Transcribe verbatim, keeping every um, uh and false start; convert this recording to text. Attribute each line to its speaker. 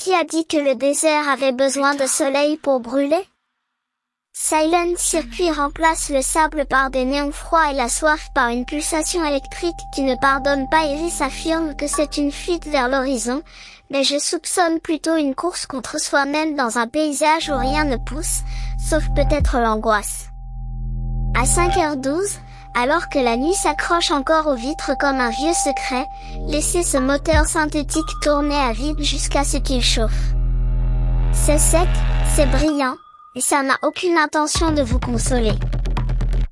Speaker 1: Qui a dit que le désert avait besoin de soleil pour brûler? Silent Circuit remplace le sable par des néons froids et la soif par une pulsation électrique qui ne pardonne pas. Iris affirme que c'est une fuite vers l'horizon, mais je soupçonne plutôt une course contre soi-même dans un paysage où rien ne pousse, sauf peut-être l'angoisse. À cinq heures douze, alors que la nuit s'accroche encore aux vitres comme un vieux secret, laissez ce moteur synthétique tourner à vide jusqu'à ce qu'il chauffe. C'est sec, c'est brillant, et ça n'a aucune intention de vous consoler.